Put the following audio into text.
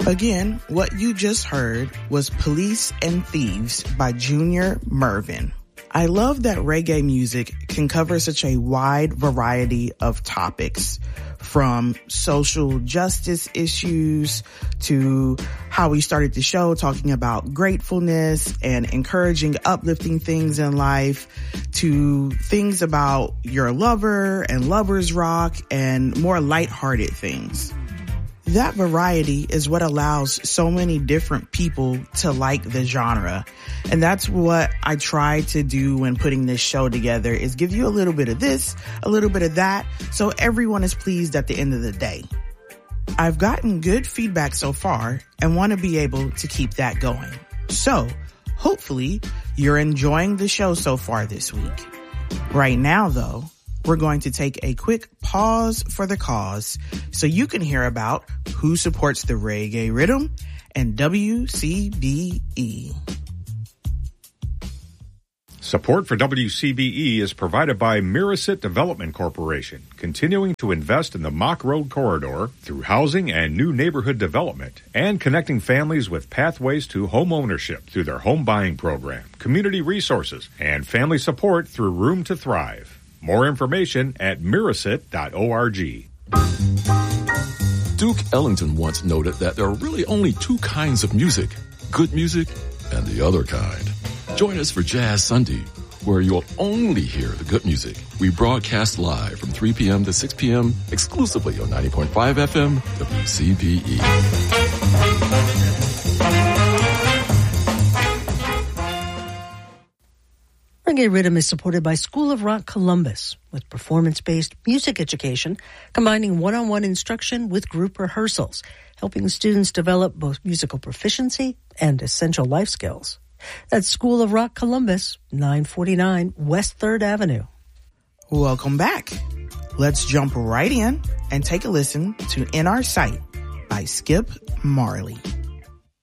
Again, what you just heard was Police and Thieves by Junior Murvin. I love that reggae music can cover such a wide variety of topics, from social justice issues to how we started the show talking about gratefulness and encouraging uplifting things in life, to things about your lover and lovers rock and more lighthearted things. That variety is what allows so many different people to like the genre. And that's what I try to do when putting this show together, is give you a little bit of this, a little bit of that, so everyone is pleased at the end of the day. I've gotten good feedback so far and want to be able to keep that going. So hopefully you're enjoying the show so far this week. Right now, though, we're going to take a quick pause for the cause so you can hear about who supports the reggae rhythm and WCBE. Support for WCBE is provided by Mirasit Development Corporation, continuing to invest in the Mock Road corridor through housing and new neighborhood development, and connecting families with pathways to home ownership through their home buying program, community resources, and family support through Room to Thrive. More information at mirasit.org. Duke Ellington once noted that there are really only two kinds of music, good music and the other kind. Join us for Jazz Sunday, where you'll only hear the good music. We broadcast live from 3 p.m. to 6 p.m. exclusively on 90.5 FM WCBE. Reggae Rhythm is supported by School of Rock Columbus, with performance-based music education, combining one-on-one instruction with group rehearsals, helping students develop both musical proficiency and essential life skills. That's School of Rock Columbus, 949 West 3rd Avenue. Welcome back. Let's jump right in and take a listen to In Our Sight by Skip Marley.